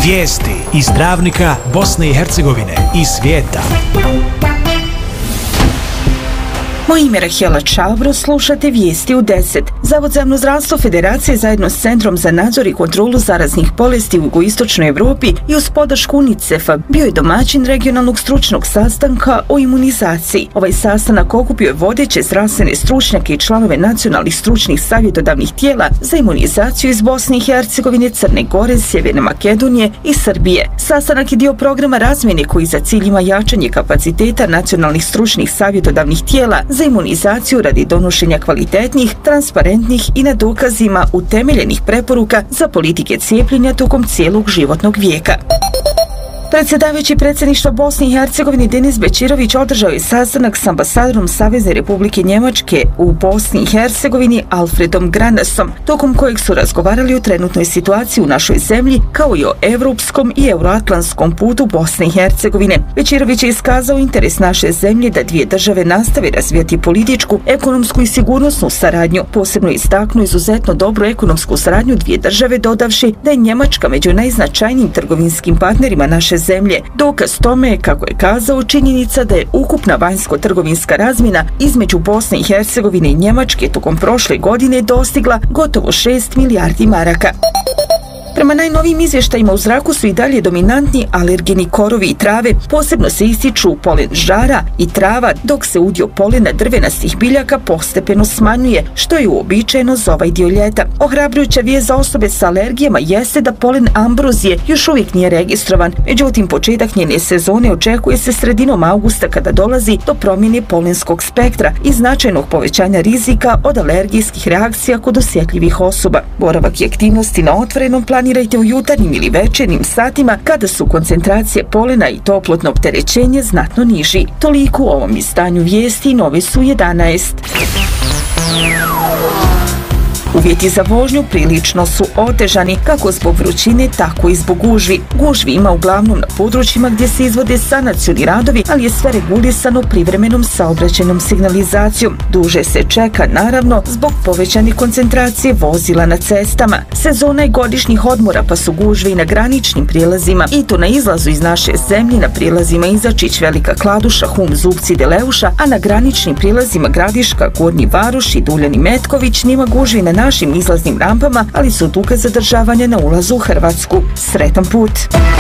Vijesti iz Travnika, Bosne i Hercegovine i svijeta. Moje ime je Rahela Čabro, slušate vijesti u 10. Zavod za javno zdravstvo Federacije zajedno s Centrom za nadzor i kontrolu zaraznih bolesti u jugoistočnoj Evropi i uz podršku UNICEF-a bio je domaćin regionalnog stručnog sastanka o imunizaciji. Ovaj sastanak okupio je vodeće zdravstvene stručnjake i članove nacionalnih stručnih savjetodavnih tijela za imunizaciju iz Bosne i Hercegovine, Crne Gore, Sjeverne Makedonije i Srbije. Sastanak je dio programa razmjene koji za cilj ima jačanje kapaciteta nacionalnih stručnih savjetodavnih tijela za imunizaciju radi donošenja kvalitetnih, transparentnih i na dokazima utemeljenih preporuka za politike cijepljenja tokom cijelog životnog vijeka. Predsjedavajući predsjedništva Bosne i Hercegovine Denis Bećirović održao je sastanak s ambasadorom Savezne Republike Njemačke u Bosni i Hercegovini Alfredom Granasom, tokom kojeg su razgovarali o trenutnoj situaciji u našoj zemlji kao i o evropskom i euroatlantskom putu Bosne i Hercegovine. Bećirović je iskazao interes naše zemlje da dvije države nastave razvijati političku, ekonomsku i sigurnosnu saradnju. Posebno istaknuo izuzetno dobru ekonomsku saradnju dvije države, dodavši da je Njemačka među najznačajnijim trgovinskim partnerima naše zemlje. Dokaz tome je, kako je kazao, činjenica da je ukupna vanjsko-trgovinska razmjena između Bosne i Hercegovine i Njemačke tokom prošle godine dostigla gotovo 6 milijardi maraka. Prema najnovijim izvještajima u zraku su i dalje dominantni alergeni korovi i trave, posebno se ističu polen žara i trava, dok se udio polena drvenastih biljaka postepeno smanjuje, što je uobičajeno za ovaj dio ljeta. Ohrabrujuća vijest za osobe sa alergijama jeste da polen ambrozije još uvijek nije registrovan, međutim početak njene sezone očekuje se sredinom avgusta kada dolazi do promjene polenskog spektra i značajnog povećanja rizika od alergijskih reakcija kod osjetljivih osoba. Boravak i aktivnosti na otvorenom planirajte u jutarnjim ili večernjim satima kada su koncentracije polena i toplotno opterećenje znatno niži. Toliko u ovom izdanju vijesti, nove su 11. Uvjeti za vožnju prilično su otežani, kako zbog vrućine, tako i zbog gužvi. Gužvi ima uglavnom na područjima gdje se izvode sanacioni radovi, ali je sve regulisano privremenom saobraćajnom signalizacijom. Duže se čeka, naravno, zbog povećane koncentracije vozila na cestama. Sezona je godišnjih odmora, pa su gužve i na graničnim prijelazima, i to na izlazu iz naše zemlje na prijelazima Izačić, Velika Kladuša, Hum, Zubci, Deleuša, a na graničnim prijelazima Gradiška, Gornji Varoš i Duljani Metković nema gužvi na našim izlaznim rampama, ali su duga zadržavanja na ulazu u Hrvatsku. Sretan put!